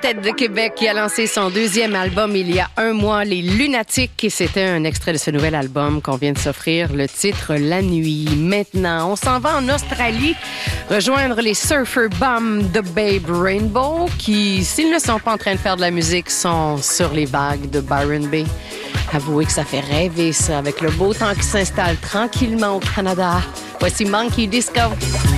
quartet de Québec qui a lancé son deuxième album il y a un mois, Les Lunatiques. Et c'était un extrait de ce nouvel album qu'on vient de s'offrir, le titre La Nuit. Maintenant, on s'en va en Australie rejoindre les Surfer Bum de Babe Rainbow qui, s'ils ne sont pas en train de faire de la musique, sont sur les vagues de Byron Bay. Avouez que ça fait rêver, ça, avec le beau temps qui s'installe tranquillement au Canada. Voici Monkey Disco.